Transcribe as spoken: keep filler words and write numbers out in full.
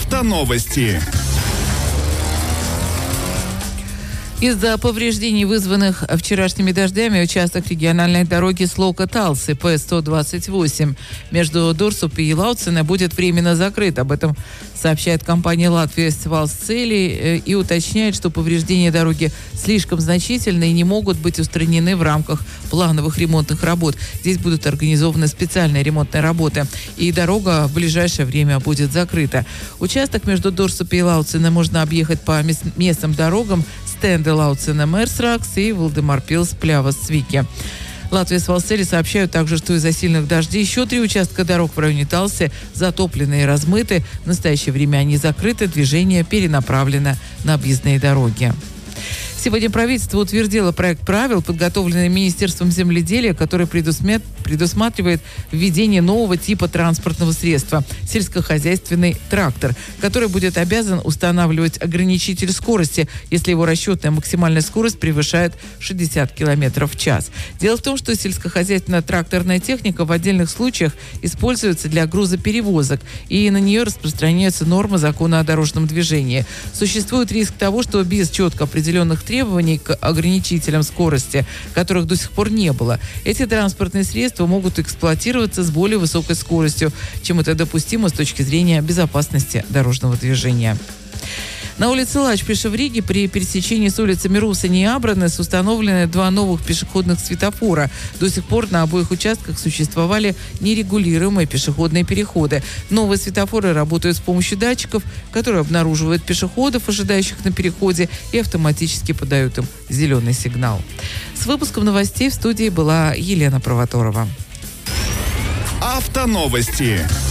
Автоновости. Из-за повреждений, вызванных вчерашними дождями, участок региональной дороги Слока-Талсы П сто двадцать восемь между Дорсупи и Лауцена будет временно закрыт. Об этом сообщает компания «Латвия Валсцели» и уточняет, что повреждения дороги слишком значительны и не могут быть устранены в рамках плановых ремонтных работ. Здесь будут организованы специальные ремонтные работы, и дорога в ближайшее время будет закрыта. Участок между Дорсупи и Лауцена можно объехать по местным дорогам Стенде Лауцена Мерсракс и Валдемар-Пилс Плявас Свики. Латвия с Валсцели сообщают также, что из-за сильных дождей еще три участка дорог в районе Талсы затоплены и размыты. В настоящее время они закрыты, движение перенаправлено на объездные дороги. Сегодня правительство утвердило проект правил, подготовленный Министерством земледелия, который предусмат... предусматривает введение нового типа транспортного средства – сельскохозяйственный трактор, который будет обязан устанавливать ограничитель скорости, если его расчетная максимальная скорость превышает шестьдесят километров в час. Дело в том, что сельскохозяйственная тракторная техника в отдельных случаях используется для грузоперевозок, и на нее распространяются нормы закона о дорожном движении. Существует риск того, что без четко определенных требований к ограничителям скорости, которых до сих пор не было, эти транспортные средства могут эксплуатироваться с более высокой скоростью, чем это допустимо с точки зрения безопасности дорожного движения. На улице Лачпиша в Риге при пересечении с улицами Русани и Абранес установлены два новых пешеходных светофора. До сих пор на обоих участках существовали нерегулируемые пешеходные переходы. Новые светофоры работают с помощью датчиков, которые обнаруживают пешеходов, ожидающих на переходе, и автоматически подают им зеленый сигнал. С выпуском новостей в студии была Елена Провоторова. Автоновости.